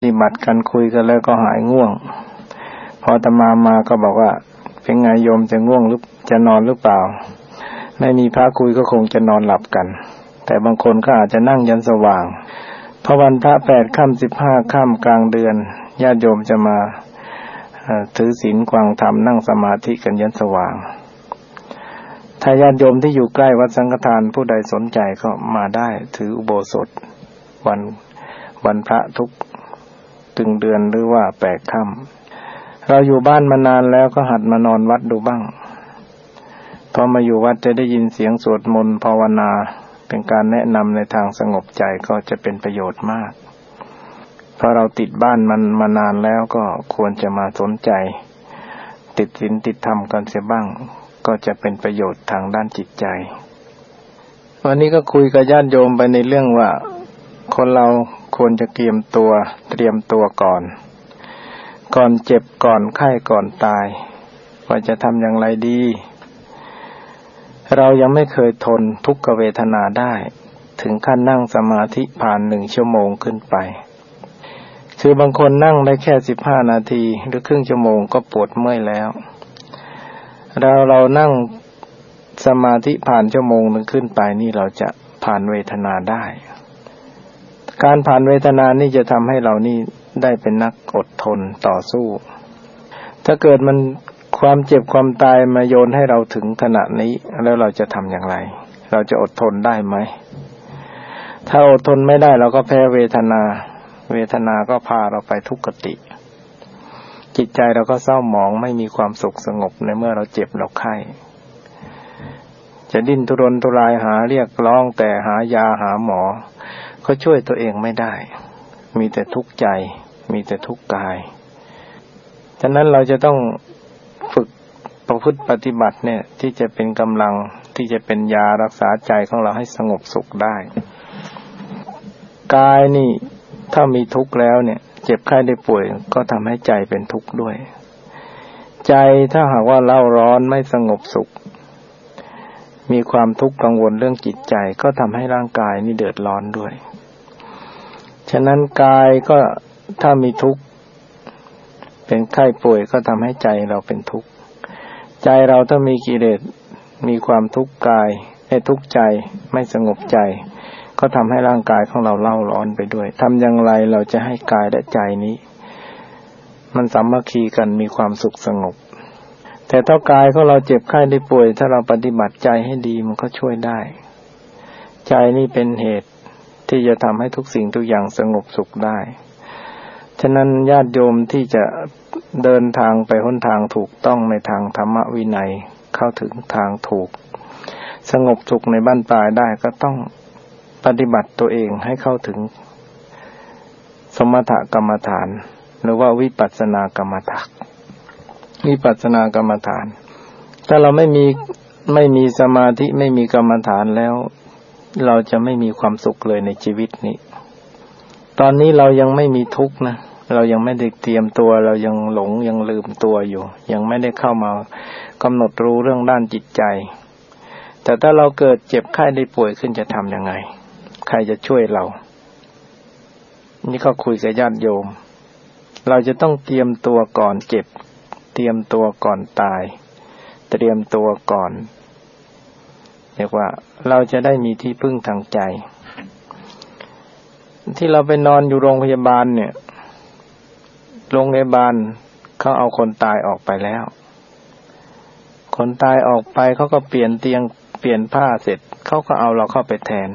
ปฏิบัติกันคุยกันแล้วก็หายง่วงพออาตมาก็บอกว่าเป็นไงโยมจะง่วงหรือจะนอนหรือเปล่าไม่มีพระคุยก็คงจะนอนหลับกันแต่บางคนก็อาจจะนั่งยันสว่างเพราะวันพระ8 ค่ำ15 ค่ำกลางเดือนญาติโยมจะมาถือศีลฟังธรรมนั่งสมาธิกันยันสว่างถ้าญาติโยมที่อยู่ใกล้วัดสังฆทานผู้ใดสนใจก็มาได้ถืออุโบสถวันพระทุกตึงเดือนหรือว่า8 ค่ำเราอยู่บ้านมานานแล้วก็หัดมานอนวัดดูบ้างพอมาอยู่วัดจะได้ยินเสียงสวดมนต์ภาวนาเป็นการแนะนำในทางสงบใจก็จะเป็นประโยชน์มากเพราะเราติดบ้านมันมานานแล้วก็ควรจะมาสนใจติดศีลติดธรรมกันเสียบ้างก็จะเป็นประโยชน์ทางด้านจิตใจวันนี้ก็คุยกับญาติโยมไปในเรื่องว่าคนเราควรจะเตรียมตัวก่อนเจ็บก่อนไข้ก่อนตายว่าจะทำอย่างไรดีเรายังไม่เคยทนทุกขเวทนาได้ถึงขั้นนั่งสมาธิผ่าน1 ชั่วโมงขึ้นไปคือบางคนนั่งได้แค่15 นาทีหรือครึ่งชั่วโมงก็ปวดเมื่อยแล้วเรานั่งสมาธิผ่านชั่วโมงนึงขึ้นไปนี่เราจะผ่านเวทนาได้การผ่านเวทนานี่จะทำให้เรานี่ได้เป็นนักอดทนต่อสู้ถ้าเกิดมันความเจ็บความตายมาโยนให้เราถึงขณะนี้แล้วเราจะทำอย่างไรเราจะอดทนได้ไหมถ้าอดทนไม่ได้เราก็แพ้เวทนาก็พาเราไปทุกขติจิตใจเราก็เศร้าหมองไม่มีความสุขสงบในเมื่อเราเจ็บเราไข้จะดิ้นทุรนทุรายหาเรียกร้องแต่หายาหาหมอก็ช่วยตัวเองไม่ได้มีแต่ทุกข์ใจมีแต่ทุกข์กายฉะนั้นเราจะต้องฝึกประพฤติปฏิบัติเนี่ยที่จะเป็นกำลังที่จะเป็นยารักษาใจของเราให้สงบสุขได้กายนี่ถ้ามีทุกข์แล้วเนี่ยเจ็บไข้ได้ป่วยก็ทำให้ใจเป็นทุกข์ด้วยใจถ้าหากว่าเล่าร้อนไม่สงบสุขมีความทุกข์กังวลเรื่องจิตใจก็ทำให้ร่างกายนี่เดือดร้อนด้วยฉะนั้นกายก็ถ้ามีทุกข์เป็นไข้ป่วยก็ทำให้ใจเราเป็นทุกข์ใจเราถ้ามีกิเลสมีความทุกข์กายให้ทุกข์ใจไม่สงบใจก็ทำให้ร่างกายของเราเล่าร้อนไปด้วยทำอย่างไรเราจะให้กายและใจนี้มันสามัคคีกันมีความสุขสงบแต่ถ้ากายของเราเจ็บไข้ได้ป่วยถ้าเราปฏิบัติใจให้ดีมันก็ช่วยได้ใจนี่เป็นเหตุที่จะทำให้ทุกสิ่งทุกอย่างสงบสุขได้ฉะนั้นญาติโยมที่จะเดินทางไปหนทางถูกต้องในทางธรรมวินัยเข้าถึงทางถูกสงบสุขในบ้านปลายได้ก็ต้องปฏิบัติตัวเองให้เข้าถึงสมถกรรมฐานหรือว่าวิปัสสนากรรมฐานถ้าเราไม่มีสมาธิไม่มีกรรมฐานแล้วเราจะไม่มีความสุขเลยในชีวิตนี้ตอนนี้เรายังไม่มีทุกข์นะเรายังไม่ได้เตรียมตัวเรายังหลงยังลืมตัวอยู่ยังไม่ได้เข้ามากำหนดรู้เรื่องด้านจิตใจแต่ถ้าเราเกิดเจ็บไข้ได้ป่วยขึ้นจะทำยังไงใครจะช่วยเรานี่ก็คุยกับญาติโยมเราจะต้องเตรียมตัวก่อนเจ็บเตรียมตัวก่อนตายเตรียมตัวก่อนเรียกว่าเราจะได้มีที่พึ่งทางใจที่เราไปนอนอยู่โรงพยาบาลเนี่ยโรงพยาบาลเขาเอาคนตายออกไปแล้วคนตายออกไปเขาก็เปลี่ยนเตียงเปลี่ยนผ้าเสร็จเขาก็เอาเราเข้าไปแทน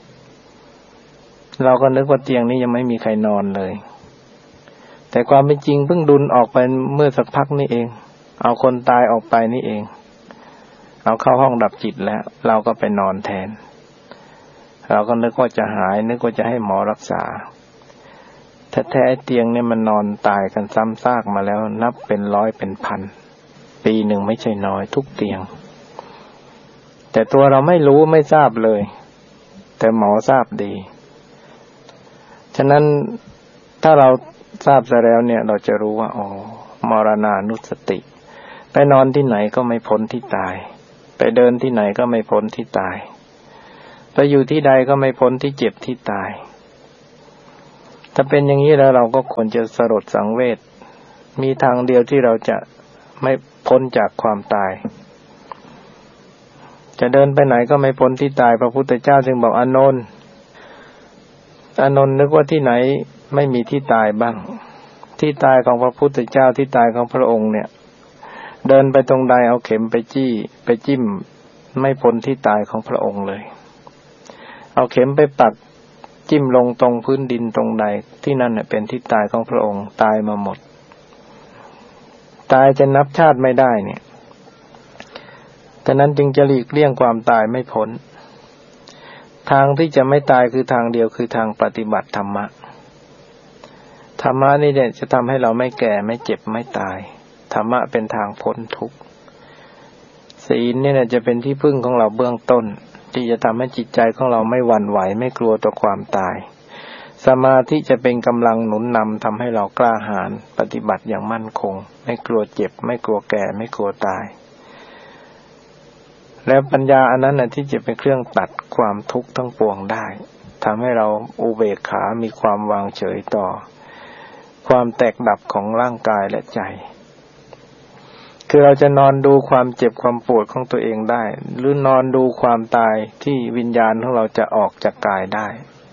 เราก็นึกว่าเตียงนี้ยังไม่มีใครนอนเลยแต่ความเป็นจริงเพิ่งดุลออกไปเมื่อสักพักนี่เองเอาคนตายออกไปนี่เองเอาเข้าห้องดับจิตแล้วเราก็ไปนอนแทนเราก็นึกว่าจะหายนึกว่าจะให้หมอรักษาแท้ๆเตียงเนี่ยมันนอนตายกันซ้ำซากมาแล้วนับเป็นร้อยเป็นพันปีหนึ่งไม่ใช่น้อยทุกเตียงแต่ตัวเราไม่รู้ไม่ทราบเลยแต่หมอทราบดีฉะนั้นถ้าเราทราบซะแล้วเนี่ยเราจะรู้ว่าอ๋อมรณานุสติไปนอนที่ไหนก็ไม่พ้นที่ตายไปเดินที่ไหนก็ไม่พ้นที่ตายไปอยู่ที่ใดก็ไม่พ้นที่เจ็บที่ตาย ฉถ้าเป็นอย่างนี้แล้วเราก็ควรจะสลดสังเวชมีทางเดียวที่เราจะไม่พ้นจากความตายจะเดินไปไหนก็ไม่พ้นที่ตายพระพุทธเจ้าจึงบอกอานนท์นึกว่าที่ไหนไม่มีที่ตายบ้างที่ตายของพระพุทธเจ้าที่ตายของพระองค์เนี่ยเดินไปตรงใดเอาเข็มไปจิ้มไม่พ้นที่ตายของพระองค์เลยเอาเข็มไปปักจิ้มลงตรงพื้นดินตรงใดที่นั่นเป็นที่ตายของพระองค์ตายมาหมดตายจะนับชาติไม่ได้เนี่ยฉะนั้นจึงจะหลีกเลี่ยงความตายไม่พ้นทางที่จะไม่ตายคือทางเดียวคือทางปฏิบัติธรรมะธรรมะนี่เนี่ยจะทำให้เราไม่แก่ไม่เจ็บไม่ตายธรรมะเป็นทางพ้นทุกข์ศีลนี่จะเป็นที่พึ่งของเราเบื้องต้นที่จะทำให้จิตใจของเราไม่หวั่นไหวไม่กลัวต่อความตายสมาธิจะเป็นกำลังหนุนนำทำให้เรากล้าหาญปฏิบัติอย่างมั่นคงไม่กลัวเจ็บไม่กลัวแก่ไม่กลัวตายแล้วปัญญาอันนั้นที่จะเป็นเครื่องตัดความทุกข์ทั้งปวงได้ทำให้เราอุเบกขามีความวางเฉยต่อความแตกดับของร่างกายและใจคือเราจะนอนดูความเจ็บความปวดของตัวเองได้หรือนอนดูความตายที่วิญญาณของเราจะออกจากกายได้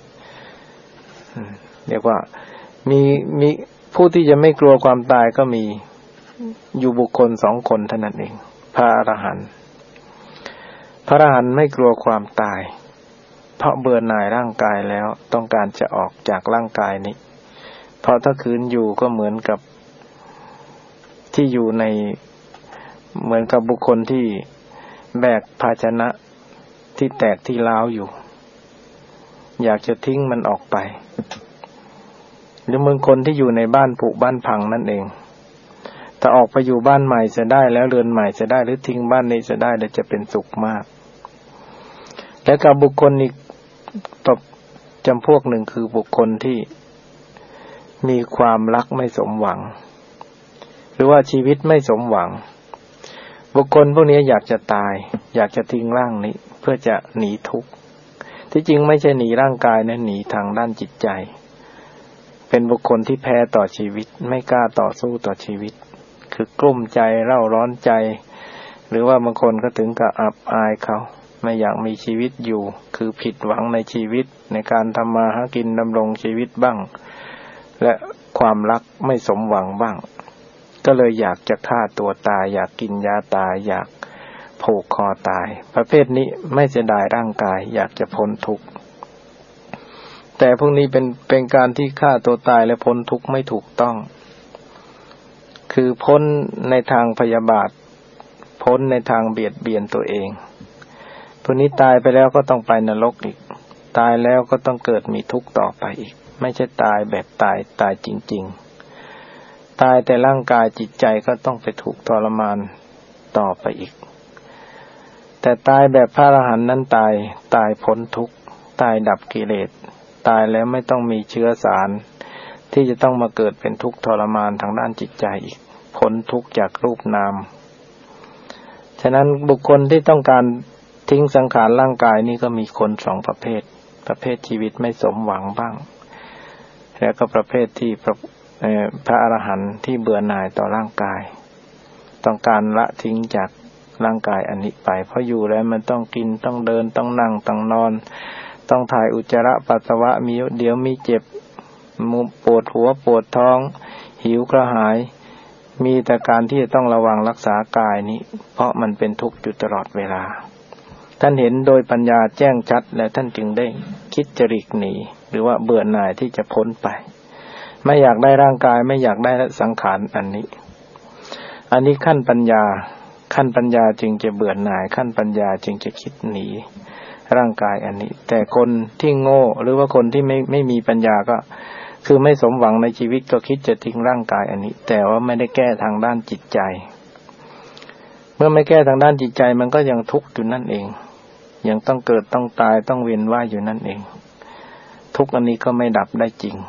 เรียกว่ามีผู้ที่จะไม่กลัวความตายก็มีอยู่บุคคล2 คนเท่านั้นเองพระอรหันต์ไม่กลัวความตายเพราะเบื่อหน่ายร่างกายแล้วต้องการจะออกจากร่างกายนี้เพราะถ้าคืนอยู่ก็เหมือนกับที่อยู่ในเหมือนกับบุคคลที่แบกภาชนะที่แตกที่ร้าวอยู่อยากจะทิ้งมันออกไปหรือเหมือนคนที่อยู่ในบ้านผุบ้านพังนั่นเองถ้าออกไปอยู่บ้านใหม่จะได้แล้วเรือนใหม่จะได้หรือทิ้งบ้านนี้จะได้แล้วจะเป็นสุขมากและกับบุคคลอีกจำพวกหนึ่งคือบุคคลที่มีความรักไม่สมหวังหรือว่าชีวิตไม่สมหวังบุคคลพวกนี้อยากจะตายอยากจะทิ้งร่างนี้เพื่อจะหนีทุกข์ที่จริงไม่ใช่หนีร่างกายนะหนีทางด้านจิตใจเป็นบุคคลที่แพ้ต่อชีวิตไม่กล้าต่อสู้ต่อชีวิตคือกลุ้มใจเร่าร้อนใจหรือว่าบางคนก็ถึงกับอับอายเขาไม่อยากมีชีวิตอยู่คือผิดหวังในชีวิตในการทำมาหากินดำรงชีวิตบ้างและความรักไม่สมหวังบ้างก็เลยอยากจะฆ่าตัวตายอยากกินยาตายอยากผูกคอตายประเภทนี้ไม่เสียดายร่างกายอยากจะพ้นทุกข์แต่พวกนี้เป็นการที่ฆ่าตัวตายและพ้นทุกข์ไม่ถูกต้องคือพ้นในทางพยาบาทพ้นในทางเบียดเบียนตัวเองพวกนี้ตายไปแล้วก็ต้องไปนรกอีกตายแล้วก็ต้องเกิดมีทุกข์ต่อไปอีกไม่ใช่ตายแบบตายจริงๆตายแต่ร่างกายจิตใจก็ต้องไปถูกทรมานต่อไปอีกแต่ตายแบบพระอรหันต์นั้นตายพ้นทุกข์ตายดับกิเลสตายแล้วไม่ต้องมีเชื้อสารที่จะต้องมาเกิดเป็นทุกข์ทรมานทางด้านจิตใจอีกพ้นทุกข์จากรูปนามฉะนั้นบุคคลที่ต้องการทิ้งสังขารร่างกายนี้ก็มีคน2 ประเภทชีวิตไม่สมหวังบ้างแล้วก็ประเภทที่พระอรหันต์ที่เบื่อหน่ายต่อร่างกายต้องการละทิ้งจากร่างกายอันนี้ไปเพราะอยู่แล้วมันต้องกินต้องเดินต้องนั่งต้องนอนต้องถ่ายอุจจาระปัสสาวะเดี๋ยวมีเจ็บปวดหัวปวดท้องหิวกระหายมีแต่การที่จะต้องระวังรักษากายนี้เพราะมันเป็นทุกข์อยู่ตลอดเวลาท่านเห็นโดยปัญญาแจ้งชัดและท่านจึงได้คิดจะหลีกหนีหรือว่าเบื่อหน่ายที่จะพ้นไปไม่อยากได้ร่างกายไม่อยากได้สังขารอันนี้ขั้นปัญญาจึงจะเบื่อหน่ายขั้นปัญญาจึงจะคิดหนีร่างกายอันนี้แต่คนที่โง่หรือว่าคนที่ไม่มีปัญญาก็คือไม่สมหวังในชีวิตก็คิดจะทิ้งร่างกายอันนี้แต่ว่าไม่ได้แก้ทางด้านจิตใจเมื่อไม่แก้ทางด้านจิตใจมันก็ยังทุกข์อยู่นั่นเองยังต้องเกิดต้องตายต้องเวียนว่ายอยู่นั่นเองทุกข์อันนี้ก็ไม่ดับได้จริง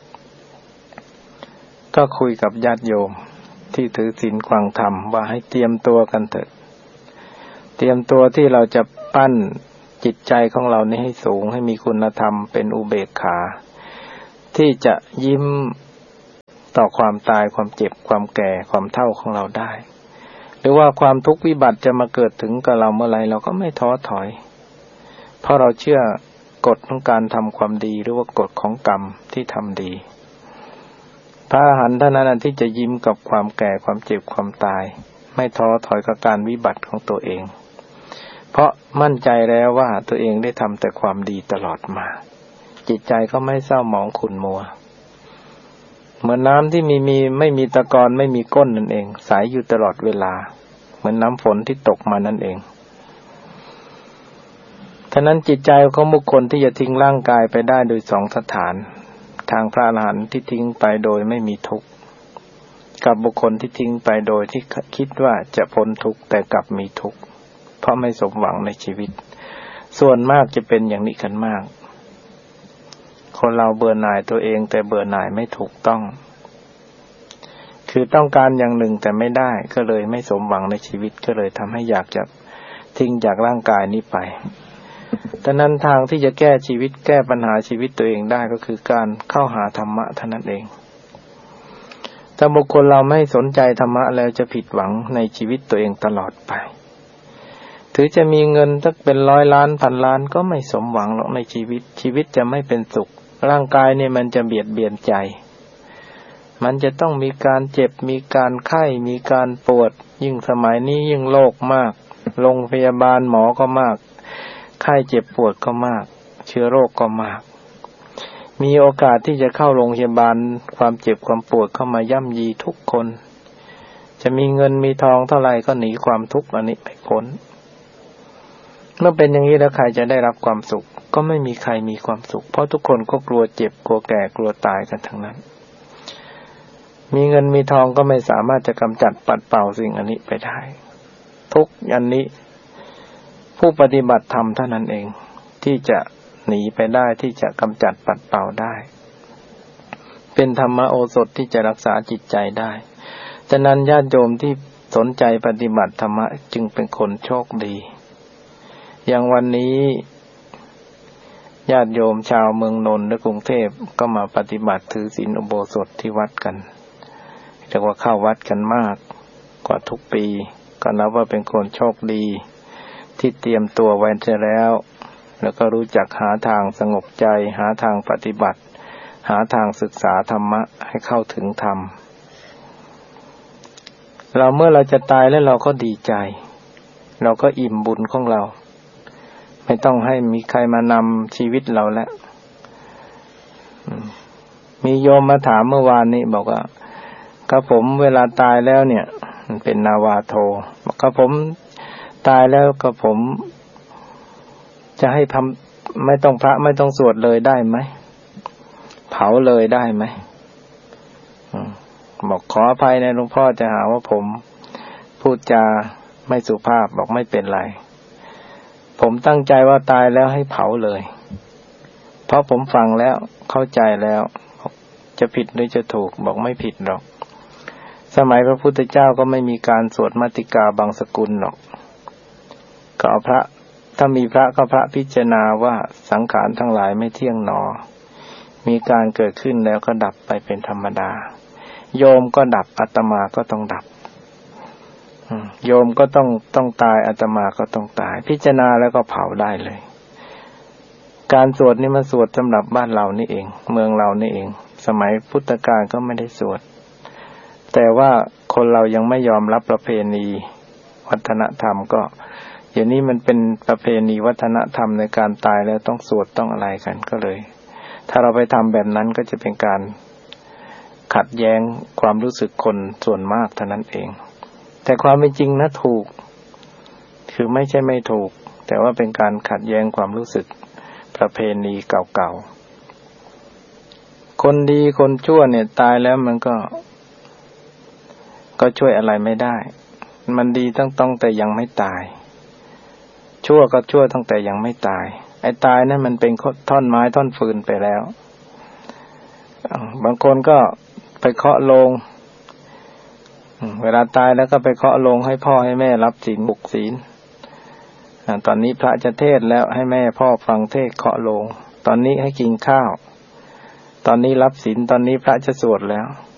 ก็คุยกับญาติโยมที่ถือศีลฟังธรรมว่าให้เตรียมตัวกันเถิดเตรียมตัวที่เราจะปั้นจิตใจของเรานี้ให้สูงให้มีคุณธรรมเป็นอุเบกขาที่จะยิ้มต่อความตายความเจ็บความแก่ความเฒ่าของเราได้หรือว่าความทุกข์วิบัติจะมาเกิดถึงกับเราเมื่อไรเราก็ไม่ท้อถอยเพราะเราเชื่อกฎของการทำความดีหรือว่ากฎของกรรมที่ทำดีพระอรหันต์เท่านั้นที่จะยิ้มกับความแก่ความเจ็บความตายไม่ท้อถอยกับการวิบัติของตัวเองเพราะมั่นใจแล้วว่าตัวเองได้ทำแต่ความดีตลอดมาจิตใจก็ไม่เศร้าหมองขุ่นมัวเหมือนน้ำที่ไม่มีตะกอนไม่มีก้นนั่นเองใสอยู่ตลอดเวลาเหมือนน้ำฝนที่ตกมานั่นเองฉะนั้นจิตใจของบุคคลที่จะทิ้งร่างกายไปได้โดยสองสถานทางพระอรหันต์ที่ทิ้งไปโดยไม่มีทุกข์กับบุคคลที่ทิ้งไปโดยที่คิดว่าจะพ้นทุกข์แต่กลับมีทุกข์เพราะไม่สมหวังในชีวิตส่วนมากจะเป็นอย่างนี้กันมากคนเราเบื่อหน่ายตัวเองแต่เบื่อหน่ายไม่ถูกต้องคือต้องการอย่างหนึ่งแต่ไม่ได้ก็เลยไม่สมหวังในชีวิตก็เลยทำให้อยากจะทิ้งจากร่างกายนี้ไปดังนั้นทางที่จะแก้ชีวิตแก้ปัญหาชีวิตตัวเองได้ก็คือการเข้าหาธรรมะเท่านั้นเองถ้าบุคคลเราไม่สนใจธรรมะแล้วจะผิดหวังในชีวิตตัวเองตลอดไปถือจะมีเงินสักเป็นร้อยล้านพันล้านก็ไม่สมหวังหรอกในชีวิตจะไม่เป็นสุขร่างกายเนี่ยมันจะเบียดเบียนใจมันจะต้องมีการเจ็บมีการไข้มีการปวดยิ่งสมัยนี้ยิ่งโรคมากโรงพยาบาลหมอก็มากไข้เจ็บปวดก็มากเชื้อโรคก็มากมีโอกาสที่จะเข้าโรงพยาบาลความเจ็บความปวดเข้ามาย่ำยีทุกคนจะมีเงินมีทองเท่าไหร่ก็หนีความทุกข์อันนี้ไม่พ้นเมื่อเป็นอย่างนี้แล้วใครจะได้รับความสุขก็ไม่มีใครมีความสุขเพราะทุกคนก็กลัวเจ็บกลัวแก่กลัวตายกันทั้งนั้นมีเงินมีทองก็ไม่สามารถจะกำจัดปัดเป่าสิ่งอันนี้ไปได้ทุกอันนี้ผู้ปฏิบัติธรรมเท่านั้นเองที่จะหนีไปได้ที่จะกำจัดปัดเป่าได้เป็นธรรมโอสถที่จะรักษาจิตใจได้ฉะนั้นญาติโยมที่สนใจปฏิบัติธรรมะจึงเป็นคนโชคดีอย่างวันนี้ญาติโยมชาวเมืองนนท์และกรุงเทพก็มาปฏิบัติถือศีลอุโบสถที่วัดกันเรียกว่าเข้าวัดกันมากกว่าทุกปีก็นับว่าเป็นคนโชคดีที่เตรียมตัวไว้แล้วแล้วก็รู้จักหาทางสงบใจหาทางปฏิบัติหาทางศึกษาธรรมะให้เข้าถึงธรรมเมื่อเราจะตายแล้วเราก็ดีใจเราก็อิ่มบุญของเราไม่ต้องให้มีใครมานำชีวิตเราแล้วมีโยมมาถามเมื่อวานนี้บอกว่าครับผมเวลาตายแล้วเนี่ยมันเป็นนาวาโทบอกครับผมตายแล้วก็ผมจะให้ทำไม่ต้องพระไม่ต้องสวดเลยได้ไหมเผาเลยได้ไหมบอกขออภัยนะหลวงพ่อจะหาว่าผมพูดจาไม่สุภาพบอกไม่เป็นไรผมตั้งใจว่าตายแล้วให้เผาเลยเพราะผมฟังแล้วเข้าใจแล้วจะผิดหรือจะถูกบอกไม่ผิดหรอกสมัยพระพุทธเจ้าก็ไม่มีการสวดมาติกาบางสกุลหรอกก็เอาพระถ้ามีพระก็พระพิจารณาว่าสังขารทั้งหลายไม่เที่ยงหนอมีการเกิดขึ้นแล้วก็ดับไปเป็นธรรมดาโยมก็ดับอาตมาก็ต้องดับโยมก็ต้องตายอาตมาก็ต้องตายพิจารณาแล้วก็เผาได้เลยการสวดนี่มาสวดสำหรับบ้านเรานี่เองเมืองเรานี่เองสมัยพุทธกาลก็ไม่ได้สวดแต่ว่าคนเรายังไม่ยอมรับประเพณีวัฒนธรรมก็อย่างนี้มันเป็นประเพณีวัฒนธรรมในการตายแล้วต้องสวดต้องอะไรกันก็เลยถ้าเราไปทำแบบนั้นก็จะเป็นการขัดแย้งความรู้สึกคนส่วนมากเท่านั้นเองแต่ความเป็นจริงนะถูกคือไม่ใช่ไม่ถูกแต่ว่าเป็นการขัดแย้งความรู้สึกประเพณีเก่าๆคนดีคนชั่วเนี่ยตายแล้วมันก็ช่วยอะไรไม่ได้มันดีต้องแต่ยังไม่ตายชั่วก็ชั่วตั้งแต่ยังไม่ตายไอ้ตายนั่นมันเป็นท่อนไม้ท่อนฟืนไปแล้วบางคนก็ไปเคาะโลงเวลาตายแล้วก็ไปเคาะโลงให้พ่อให้แม่รับศีลบุกศีลตอนนี้พระจะเทศน์แล้วให้แม่พ่อฟังเทศน์เคาะโลงตอนนี้ให้กินข้าวตอนนี้รับศีลตอนนี้พระจะสวดแล้ว